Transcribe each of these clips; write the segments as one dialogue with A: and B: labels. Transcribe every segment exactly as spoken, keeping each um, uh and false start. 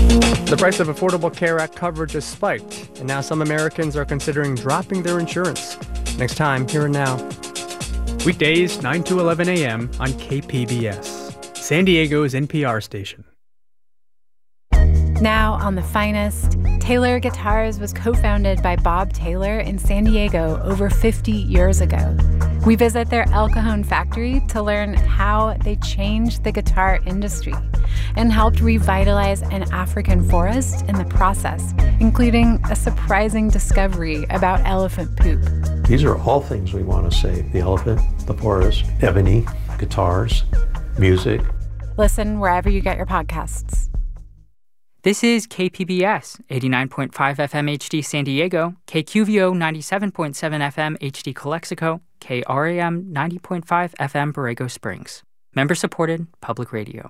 A: The price of Affordable Care Act coverage has spiked, and now some Americans are considering dropping their insurance. Next time, Here and Now.
B: Weekdays, nine to eleven a.m. on K P B S, San Diego's N P R station.
C: Now on The Finest, Taylor Guitars was co-founded by Bob Taylor in San Diego over fifty years ago. We visit their El Cajon factory to learn how they changed the guitar industry and helped revitalize an African forest in the process, including a surprising discovery about elephant poop.
D: These are all things we want to save: the elephant, the forest, ebony, guitars, music.
C: Listen wherever you get your podcasts.
E: This is K P B S, eighty-nine point five F M H D San Diego, K Q V O ninety-seven point seven F M H D Calexico, K R A M ninety point five F M Borrego Springs. Member-supported public radio.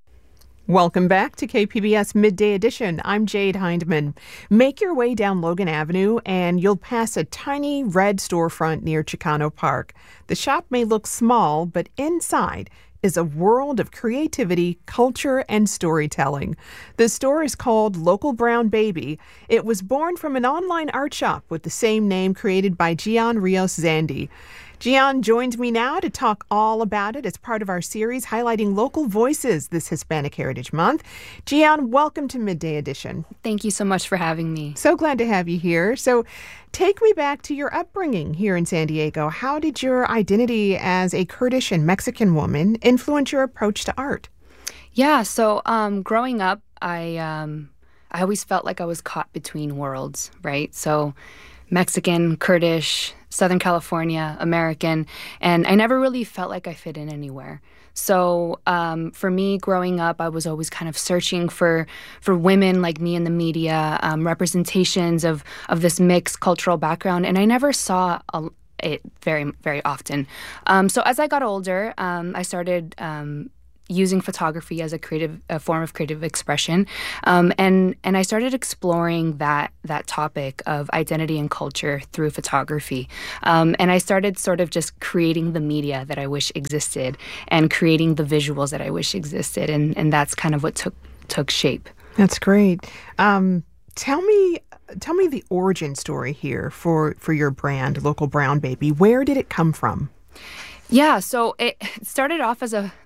F: Welcome back to K P B S Midday Edition. I'm Jade Hindman. Make your way down Logan Avenue and you'll pass a tiny red storefront near Chicano Park. The shop may look small, but inside is a world of creativity, culture, and storytelling. The store is called Local Brown Baby. It was born from an online art shop with the same name created by Gian Rios Zandi. Gian joins me now to talk all about it as part of our series highlighting local voices this Hispanic Heritage Month. Gian, welcome to Midday Edition.
G: Thank you so much for having me.
F: So glad to have you here. So take me back to your upbringing here in San Diego. How did your identity as a Kurdish and Mexican woman influence your approach to art?
G: Yeah, so um, growing up, I um, I always felt like I was caught between worlds, right? So Mexican, Kurdish, Southern California, American, and I never really felt like I fit in anywhere. So um, for me, growing up, I was always kind of searching for for women like me in the media, um, representations of of this mixed cultural background, and I never saw a, it very, very often. Um, so as I got older, um, I started um, using photography as a creative a form of creative expression, um, and and I started exploring that that topic of identity and culture through photography, um, and I started sort of just creating the media that I wish existed and creating the visuals that I wish existed, and and that's kind of what took took shape.
F: That's great. Um, tell me. Tell me the origin story here for for your brand, Local Brown Baby. Where did it come from?
G: Yeah, so it started off as a